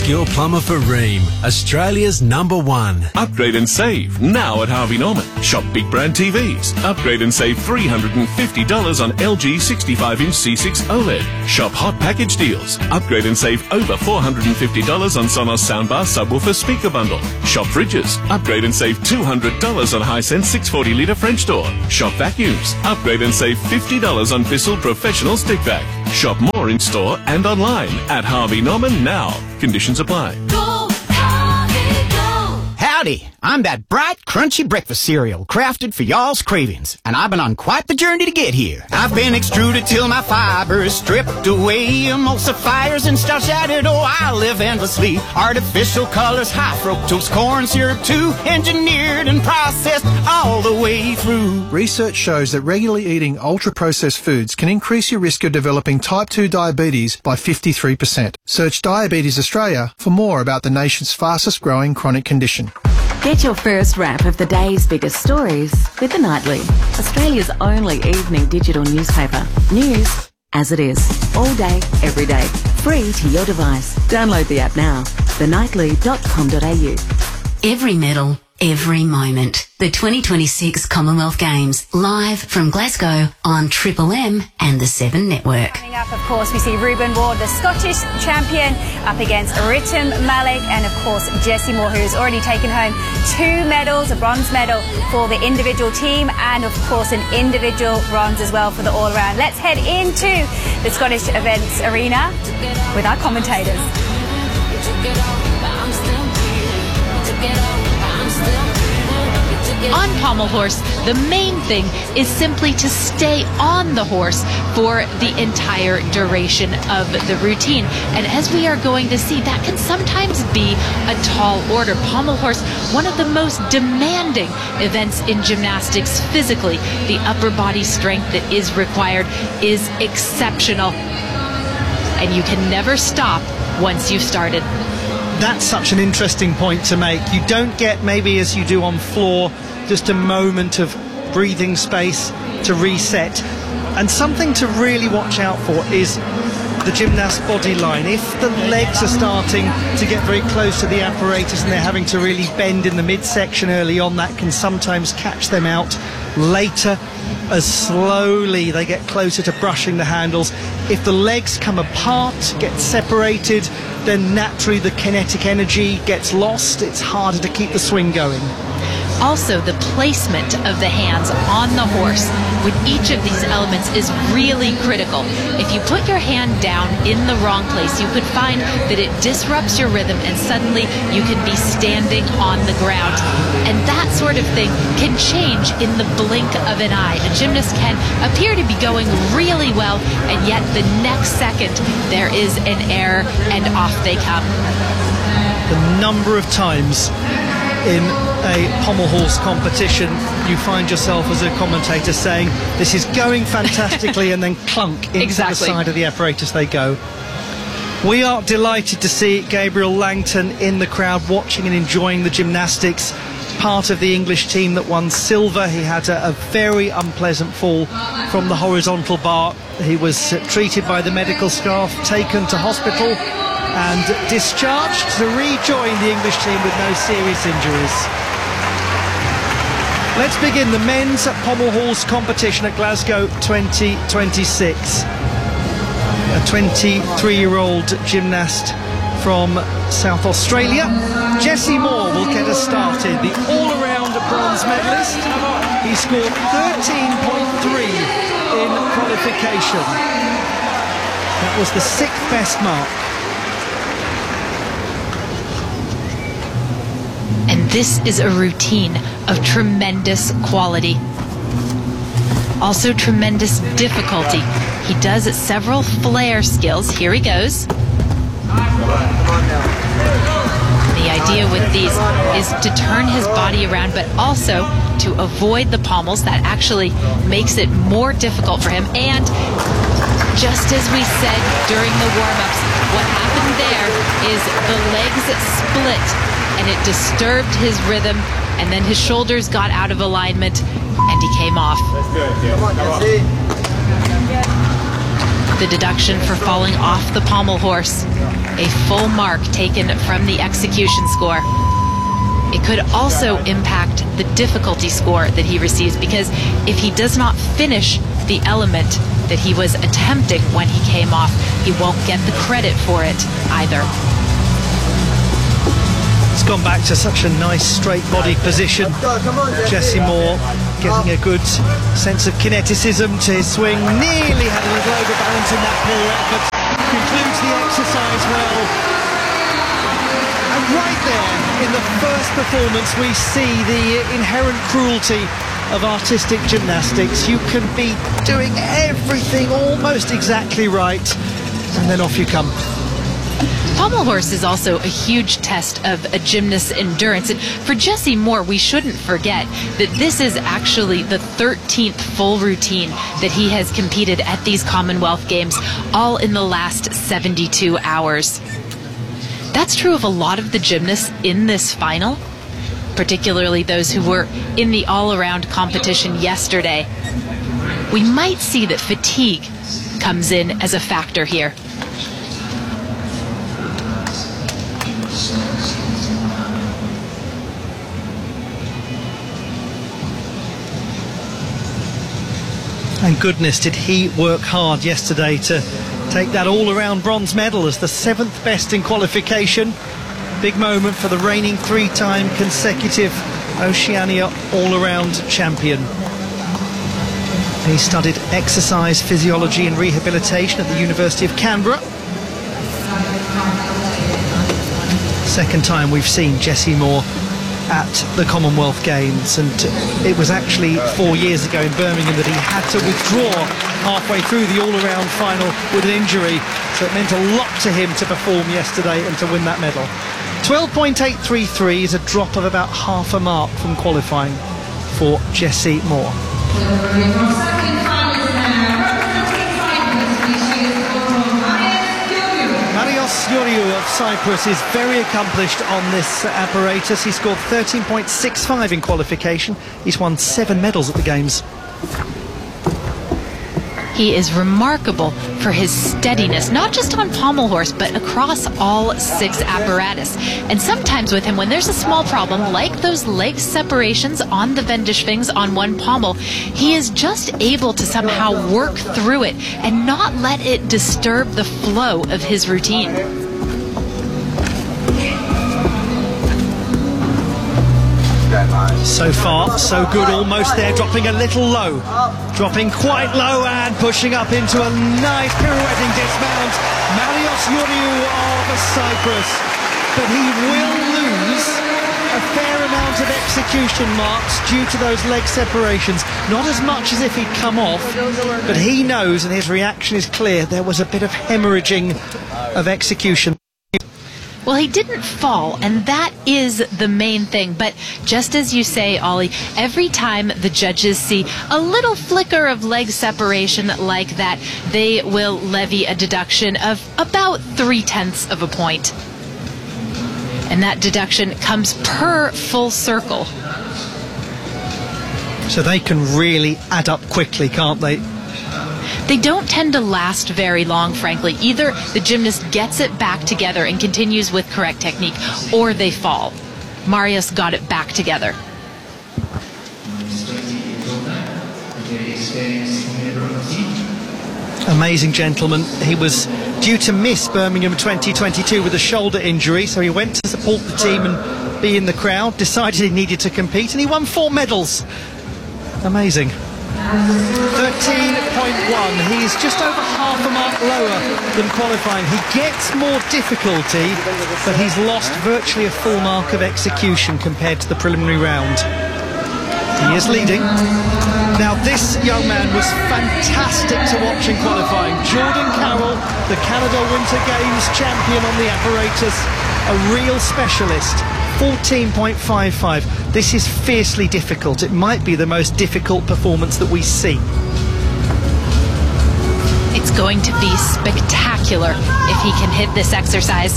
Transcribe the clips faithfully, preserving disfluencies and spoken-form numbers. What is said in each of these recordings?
Skill Plumber for Ream, Australia's number one. Upgrade and save now at Harvey Norman. Shop big brand T Vs. Upgrade and save three hundred fifty dollars on L G sixty-five inch C six OLED. Shop hot package deals. Upgrade and save over four hundred fifty dollars on Sonos soundbar subwoofer speaker bundle. Shop fridges. Upgrade and save two hundred dollars on Hisense six hundred forty litre French door. Shop vacuums. Upgrade and save fifty dollars on Bissell Professional Stick Vac. Shop more in store and online at Harvey Norman now. Conditions apply. Go, Harvey, go. Howdy, I'm that bright, crunchy breakfast cereal crafted for y'all's cravings, and I've been on quite the journey to get here. I've been extruded till my fibers stripped away, emulsifiers and starch added. Oh, I live endlessly. Artificial colors, high fructose corn syrup too, engineered and processed all the way through. Research shows that regularly eating ultra-processed foods can increase your risk of developing type two diabetes by fifty-three percent. Search Diabetes Australia for more about the nation's fastest growing chronic condition. Get your first wrap of the day's biggest stories with The Nightly, Australia's only evening digital newspaper. News as it is, all day, every day, free to your device. Download the app now, the nightly dot com dot a u. Every medal, every moment. The twenty twenty-six Commonwealth Games, live from Glasgow on Triple M and the Seven Network. Coming up, of course, we see Ruben Ward, the Scottish champion, up against Ritim Malik and, of course, Jessie Moore, who's already taken home two medals, a bronze medal for the individual team and, of course, an individual bronze as well for the all-around. Let's head into the Scottish Events Arena with our commentators. On pommel horse, the main thing is simply to stay on the horse for the entire duration of the routine. And as we are going to see, that can sometimes be a tall order. Pommel horse, one of the most demanding events in gymnastics physically. The upper body strength that is required is exceptional. And you can never stop once you've started. That's such an interesting point to make. You don't get, maybe as you do on floor, just a moment of breathing space to reset. And something to really watch out for is the gymnast body line. If the legs are starting to get very close to the apparatus and they're having to really bend in the midsection early on, that can sometimes catch them out later as slowly they get closer to brushing the handles. If the legs come apart, get separated, then naturally the kinetic energy gets lost. It's harder to keep the swing going. Also, the placement of the hands on the horse with each of these elements is really critical. If you put your hand down in the wrong place, you could find that it disrupts your rhythm and suddenly you can be standing on the ground. And that sort of thing can change in the blink of an eye. A gymnast can appear to be going really well, and yet the next second there is an error and off they come. The number of times in a pommel horse competition you find yourself as a commentator saying this is going fantastically and then clunk into exactly. the side of the apparatus they go. We are delighted to see Gabriel Langton in the crowd watching and enjoying the gymnastics, part of the English team that won silver. He had a, a very unpleasant fall from the horizontal bar. He was uh, treated by the medical staff, taken to hospital and discharged to rejoin the English team with no serious injuries. Let's begin the men's pommel horse competition at Glasgow twenty twenty-six. A twenty-three-year-old gymnast from South Australia. Jessie Moore will get us started, the all-around bronze medalist. He scored thirteen point three in qualification. That was the sixth best mark. And this is a routine of tremendous quality. Also tremendous difficulty. He does several flare skills. Here he goes. The idea with these is to turn his body around, but also to avoid the pommels. That actually makes it more difficult for him. And just as we said during the warm-ups, what happened there is the legs split and it disturbed his rhythm, and then his shoulders got out of alignment and he came off. That's good, yeah. Come on, Jesse. the deduction for falling off the pommel horse, a full mark taken from the execution score. It could also impact the difficulty score that he receives, because if he does not finish the element that he was attempting when he came off, he won't get the credit for it either. It's gone back to such a nice straight body position. Jesse Moore getting a good sense of kineticism to his swing. Nearly had a little overbalance in that pull, but concludes the exercise well. And right there in the first performance we see the inherent cruelty of artistic gymnastics. You can be doing everything almost exactly right, and then off you come. Pommel horse is also a huge test of a gymnast's endurance. And for Jesse Moore, we shouldn't forget that this is actually the thirteenth full routine that he has competed at these Commonwealth Games, all in the last seventy-two hours. That's true of a lot of the gymnasts in this final, particularly those who were in the all-around competition yesterday. We might see that fatigue comes in as a factor here. And goodness, did he work hard yesterday to take that all-around bronze medal as the seventh best in qualification. Big moment for the reigning three-time consecutive Oceania all-around champion. He studied exercise physiology and rehabilitation at the University of Canberra. Second time we've seen Jesse Moore at the Commonwealth Games, and it was actually four years ago in Birmingham that he had to withdraw halfway through the all-around final with an injury, so it meant a lot to him to perform yesterday and to win that medal. twelve point eight three three is a drop of about half a mark from qualifying for Jesse Moore. Marios Yuriou of Cyprus is very accomplished on this apparatus. He scored thirteen point six five in qualification. He's won seven medals at the Games. He is remarkable for his steadiness, not just on pommel horse, but across all six apparatus. And sometimes with him, when there's a small problem, like those leg separations on the Wendeschwings on one pommel, he is just able to somehow work through it and not let it disturb the flow of his routine. So far, so good, almost there, dropping a little low. Dropping quite low and pushing up into a nice pirouetting dismount. Marios Yuriou of Cyprus. But he will lose a fair amount of execution marks due to those leg separations. Not as much as if he'd come off, but he knows, and his reaction is clear, there was a bit of hemorrhaging of execution. Well, he didn't fall, and that is the main thing. But just as you say, Ollie, every time the judges see a little flicker of leg separation like that, they will levy a deduction of about three-tenths of a point. And that deduction comes per full circle. So they can really add up quickly, can't they? They don't tend to last very long, frankly. Either the gymnast gets it back together and continues with correct technique, or they fall. Marios got it back together. Amazing gentleman. He was due to miss Birmingham twenty twenty-two with a shoulder injury, so he went to support the team and be in the crowd, decided he needed to compete, and he won four medals. Amazing. thirteen point one. He's just over half a mark lower than qualifying. He gets more difficulty, but he's lost virtually a full mark of execution compared to the preliminary round. He is leading. Now this young man was fantastic to watch in qualifying. Jordan Carroll, the Canada Winter Games champion on the apparatus, a real specialist. fourteen point five five. This is fiercely difficult. It might be the most difficult performance that we see. It's going to be spectacular if he can hit this exercise.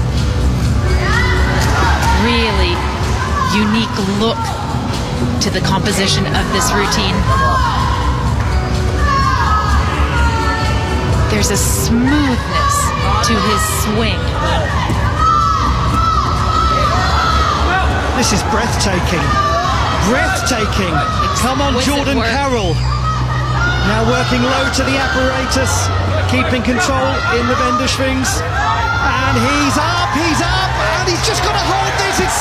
Really unique look to the composition of this routine. There's a smoothness to his swing. This is breathtaking. Breathtaking. Come on, Jordan Carroll. Now working low to the apparatus, keeping control in the Wendelschwings. And he's up, he's up, and he's just got to hold this. It's